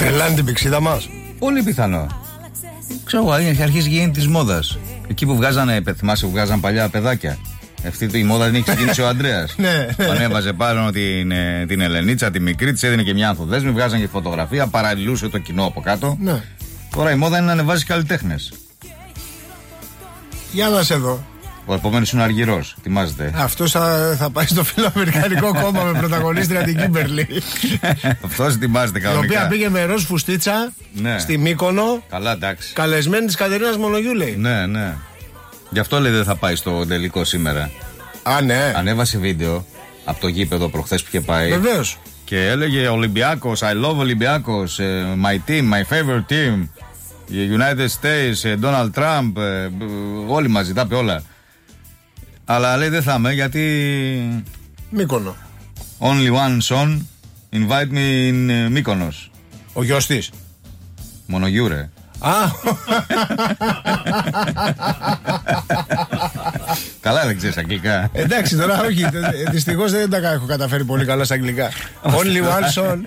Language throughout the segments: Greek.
Τρελάνει την πηξίδα μας. Πολύ πιθανό. Ξέρω εγώ, έχει αρχίσει γίνει τη μόδα. Εκεί που βγάζανε, θυμάσαι που βγάζαν παλιά παιδάκια. Αυτή η μόδα δεν έχει ξεκινήσει ο Ανδρέας. Ανέβαζε πάνω την Ελενίτσα, τη μικρή, της έδινε και μια ανθοδέσμη, βγάζαν και φωτογραφία, παραλληλούσε το κοινό από κάτω. Ναι. Τώρα η μόδα είναι να ανεβάζει καλλιτέχνες. Για να σε δω. Ο επόμενος είναι ο Αργυρός, ετοιμάζεται. Αυτός θα πάει στο Φιλοαμερικανικό κόμμα με πρωταγωνίστρια την Κίμπερλι. Αυτός ετοιμάζεται κανονικά. Η οποία πήγε με ροζ φουστίτσα στη Μύκονο. Καλά, εντάξει. Καλεσμένη της Κατερίνας Μονογιού, λέει. Ναι, ναι. Γι' αυτό λέει δεν θα πάει στο τελικό σήμερα. Α, ναι. Ανέβασε βίντεο από το γήπεδο προχθές που είχε πάει. Βεβαίως. Και έλεγε Ολυμπιάκος, I love Ολυμπιάκος, my team, my favorite team. United States, Donald Trump, όλοι μαζί, τα είπε όλα. Αλλά λέει δεν θα είμαι γιατί. Μύκονο. Only one son, invite me in Μύκονος. Ο γιος της. Μονογιού, ρε. Α. Καλά, δεν ξέρεις αγγλικά. Εντάξει, τώρα όχι. Δυστυχώς δεν τα έχω καταφέρει πολύ καλά στα αγγλικά. Only one son.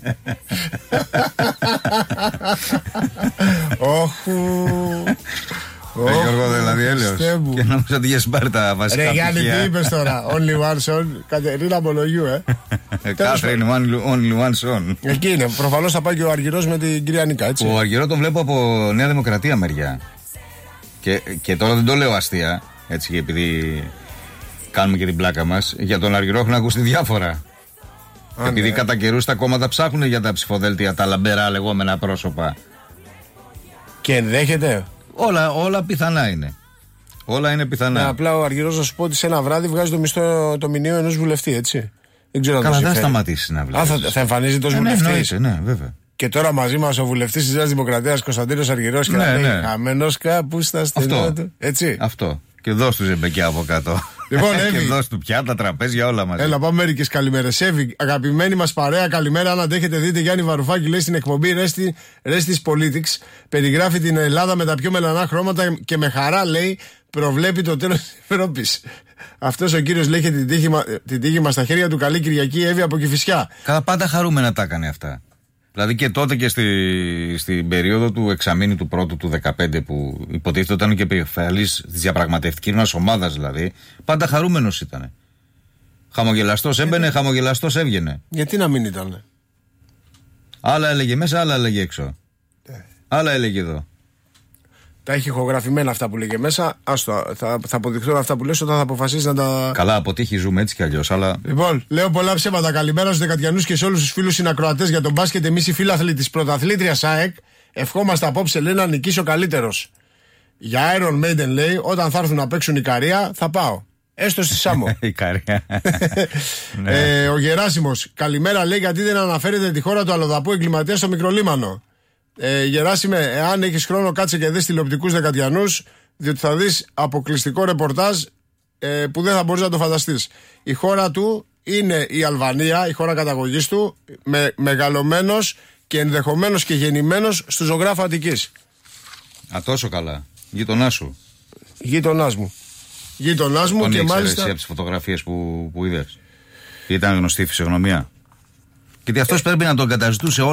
Όχου. Γιώργο, δηλαδή έλεος. Και νόμιζα ότι είχες πάρει τα βασικά στοιχεία. Ρε Γιάννη, τι είπες τώρα. Only one son. Κατερίνα Μονογιού, Κάθριν, only one son. Εκεί είναι. Προφανώς θα πάει και ο Αργυρός με την κυρία Νίκα, έτσι. Ο Αργυρό τον βλέπω από Νέα Δημοκρατία μεριά. Και τώρα δεν το λέω αστεία, έτσι, επειδή κάνουμε και την πλάκα μας. Για τον Αργυρό έχουν ακούσει διάφορα. Επειδή κατά καιρούς τα κόμματα ψάχνουν για τα ψηφοδέλτια, τα λαμπερά λεγόμενα πρόσωπα. Και ενδέχεται. Όλα πιθανά είναι. Όλα είναι πιθανά. Απλά ο Αργυρός, να σου πω ότι σε ένα βράδυ βγάζει το μισθό, το μηνύο ενός βουλευτή, έτσι. Δεν ξέρω αν καλά, δεν θα σταματήσει να βλέπει. Θα εμφανίζεται ως βουλευτής. Ναι, βέβαια. Και τώρα μαζί μας ο βουλευτής της Νέας Δημοκρατίας, Κωνσταντίνος Αργυρός, και να λέει χαμένος κάπου στα στενά του. Έτσι. Αυτό. Και δώσ' του ζεμπεκιά από κάτω. Λοιπόν, και δώσ' του πια τα τραπέζια όλα μαζί. Έλα, πάμε μερικές καλημέρες. Εύη, αγαπημένη μας παρέα, καλημέρα. Αν αντέχετε, δείτε Γιάννη Βαρουφάκη, λέει στην εκπομπή Restis Politics. Περιγράφει την Ελλάδα με τα πιο μελανά χρώματα και με χαρά, λέει, προβλέπει το τέλος της Ευρώπης. Αυτός ο κύριος λέει την τύχη μας στα χέρια του. Καλή Κυριακή, Εύη από Κηφισιά. Κατά πάντα χαρούμενα τα έκανε αυτά. Δηλαδή και τότε και στην περίοδο του εξαμήνου του πρώτου του 2015 που υποτίθεται ήταν και επικεφαλής της διαπραγματευτικής μας ομάδας, δηλαδή, πάντα χαρούμενος ήταν. Χαμογελαστός έμπαινε, χαμογελαστός έβγαινε. Γιατί να μην ήταν. Άλλα έλεγε μέσα, άλλα έλεγε έξω. Άλλα έλεγε εδώ. Τα έχει ηχογραφημένα αυτά που λέγε μέσα. Άστο, θα αποδειχθούν αυτά που λες όταν θα αποφασίσει να τα. Καλά, αποτύχει, ζούμε έτσι κι αλλιώς. Αλλά... Λοιπόν, λέω πολλά ψέματα. Καλημέρα στους Δεκατιανούς και σε όλους τους φίλους συνακροατές για τον μπάσκετ. Εμείς οι φίλαθλοι της πρωταθλήτριας ΑΕΚ ευχόμαστε απόψε, λέει, να νικήσει ο καλύτερος. Για Iron Maiden, λέει, όταν θα έρθουν να παίξουν Ικαρία, θα πάω. Έστω στη Σάμο. Ικαρία. Ο Γεράσιμος, καλημέρα, λέει, γιατί δεν αναφέρεται τη χώρα του αλλοδαπού εγκληματία στο Μικρολίμανο. Γεράσιμε, εάν έχεις χρόνο, κάτσε και δεις τηλεοπτικούς Δεκατιανούς, διότι θα δεις αποκλειστικό ρεπορτάζ που δεν θα μπορείς να το φανταστείς. Η χώρα του είναι η Αλβανία, η χώρα καταγωγής του, μεγαλωμένος και ενδεχομένως και γεννημένος στο ζωγράφο Αττικής. Τόσο καλά. Γείτονάς σου. Γείτονάς μου. Τον και μάλιστα. Από τις φωτογραφίες που είδες. Ήταν γνωστή η φυσιογνωμία. Γιατί αυτός πρέπει να τον καταζητούσε